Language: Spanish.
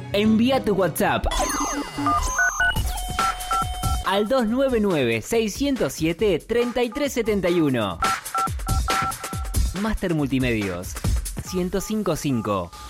Envía tu WhatsApp al 299-607-3371. Master Multimedios 1055.